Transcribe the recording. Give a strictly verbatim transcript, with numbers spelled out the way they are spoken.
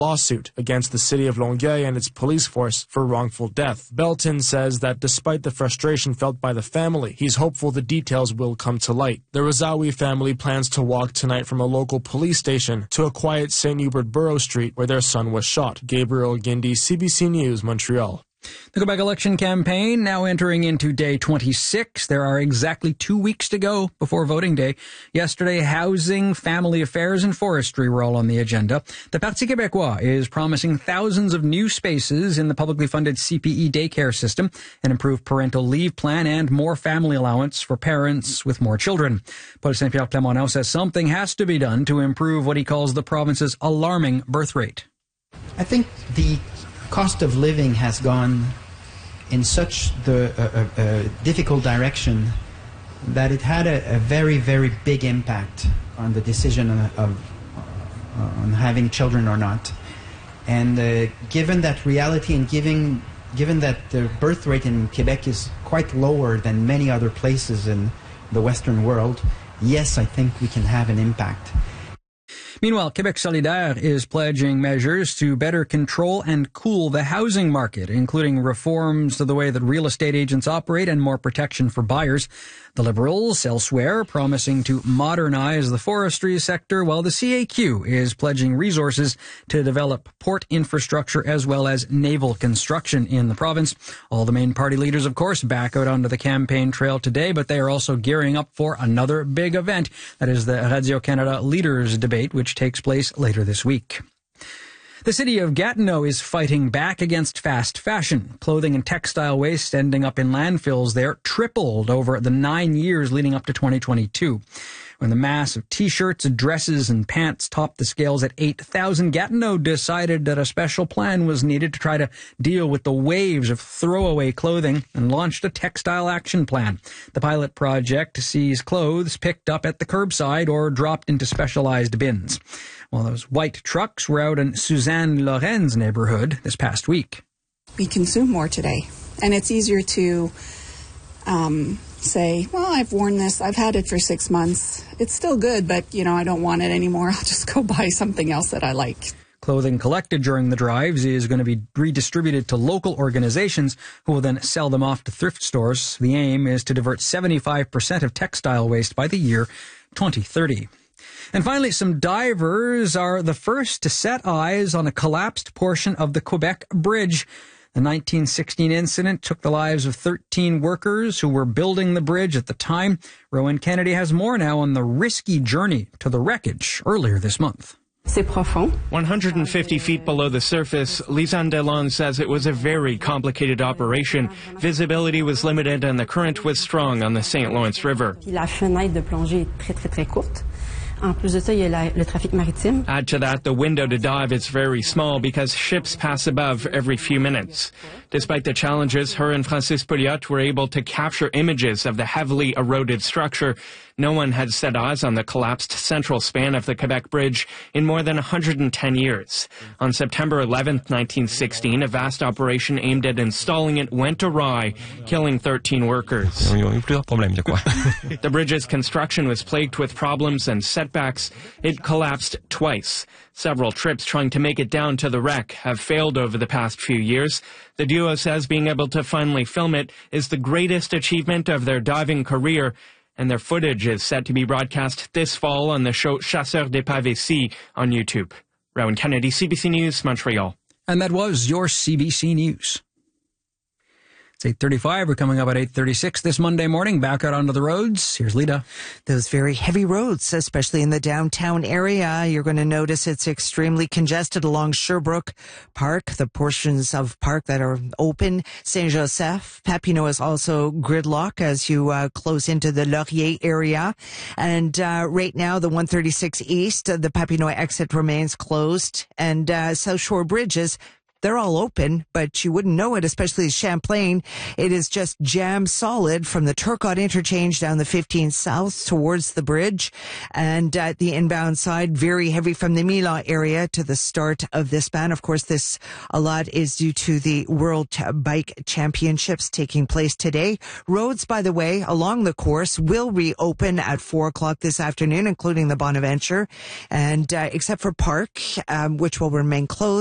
lawsuit against the city of Longueuil and its police force for wrongful death. Belton says that despite the frustration felt by the family, he's hopeful the details will come to light. The Razaoui family plans to walk tonight from a local police station to a quiet Saint Hubert Borough Street where their son was shot. Gabriel Guindy, C B C News, Montreal. The Quebec election campaign now entering into day twenty-six. There are exactly two weeks to go before voting day. Yesterday, housing, family affairs, and forestry were all on the agenda. The Parti Québécois is promising thousands of new spaces in the publicly funded C P E daycare system, an improved parental leave plan, and more family allowance for parents with more children. Paul Saint-Pierre Plamondon says something has to be done to improve what he calls the province's alarming birth rate. I think the cost of living has gone in such the uh, uh, difficult direction that it had a, a very, very big impact on the decision of, of uh, on having children or not. And uh, given that reality and given, given that the birth rate in Quebec is quite lower than many other places in the Western world, yes, I think we can have an impact. Meanwhile, Québec Solidaire is pledging measures to better control and cool the housing market, including reforms to the way that real estate agents operate and more protection for buyers. The Liberals, elsewhere, promising to modernize the forestry sector, while the C A Q is pledging resources to develop port infrastructure as well as naval construction in the province. All the main party leaders, of course, back out onto the campaign trail today, but they are also gearing up for another big event. That is the Radio-Canada Leaders Debate, which takes place later this week. The city of Gatineau is fighting back against fast fashion. Clothing and textile waste ending up in landfills there tripled over the nine years leading up to twenty twenty-two. When the mass of T-shirts, dresses, and pants topped the scales at eight thousand, Gatineau decided that a special plan was needed to try to deal with the waves of throwaway clothing and launched a textile action plan. The pilot project sees clothes picked up at the curbside or dropped into specialized bins. Well, those white trucks were out in Suzanne Loren's neighborhood this past week. We consume more today, and it's easier to um, say, well, I've worn this, I've had it for six months. It's still good, but, you know, I don't want it anymore. I'll just go buy something else that I like. Clothing collected during the drives is going to be redistributed to local organizations who will then sell them off to thrift stores. The aim is to divert seventy-five percent of textile waste by the year twenty thirty. And finally, some divers are the first to set eyes on a collapsed portion of the Quebec Bridge. The nineteen sixteen incident took the lives of thirteen workers who were building the bridge at the time. Rowan Kennedy has more now on the risky journey to the wreckage earlier this month. one hundred fifty feet below the surface, Lisanne Delon says it was a very complicated operation. Visibility was limited and the current was strong on the Saint Lawrence River. Add to that, the window to dive is very small because ships pass above every few minutes. Despite the challenges, her and Francis Pouliot were able to capture images of the heavily eroded structure. No one had set eyes on the collapsed central span of the Quebec Bridge in more than one hundred ten years. On September eleventh, nineteen sixteen, a vast operation aimed at installing it went awry, killing thirteen workers. The bridge's construction was plagued with problems and setbacks. It collapsed twice. Several trips trying to make it down to the wreck have failed over the past few years. The duo says being able to finally film it is the greatest achievement of their diving career, and their footage is set to be broadcast this fall on the show Chasseurs d'Épave Ici on YouTube. Rowan Kennedy, C B C News, Montreal. And that was your C B C News. It's eight thirty-five. We're coming up at eight thirty-six this Monday morning. Back out onto the roads. Here's Lita. Those very heavy roads, especially in the downtown area. You're going to notice it's extremely congested along Sherbrooke Park, the portions of Park that are open. Saint-Joseph, Papineau is also gridlock as you uh, close into the Laurier area. And uh, right now, the one thirty-six East, the Papineau exit remains closed. And uh, South Shore Bridges they're all open, but you wouldn't know it, especially Champlain. It is just jam solid from the Turcotte interchange down the fifteen south towards the bridge. And at the inbound side, very heavy from the Mila area to the start of this ban. Of course, this a lot is due to the World Bike Championships taking place today. Roads, by the way, along the course will reopen at four o'clock this afternoon, including the Bonaventure. And uh, except for Park, um, which will remain closed